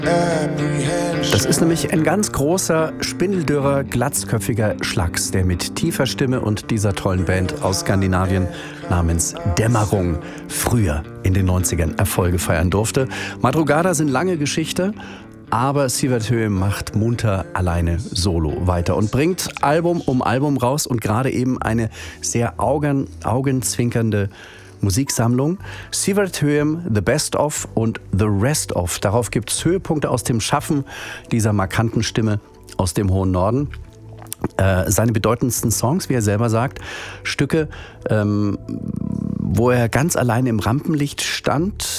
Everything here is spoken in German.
Das ist nämlich ein ganz großer, spindeldürrer, glatzköpfiger Schlags, der mit tiefer Stimme und dieser tollen Band aus Skandinavien namens Dämmerung früher in den 90ern Erfolge feiern durfte. Madrugada sind lange Geschichte, aber Sivert Høem macht munter alleine solo weiter und bringt Album um Album raus und gerade eben eine sehr augenzwinkernde Musiksammlung. Sivert Høem, The Best Of und The Rest Of. Darauf gibt es Höhepunkte aus dem Schaffen dieser markanten Stimme aus dem hohen Norden. Seine bedeutendsten Songs, wie er selber sagt, Stücke, wo er ganz alleine im Rampenlicht stand,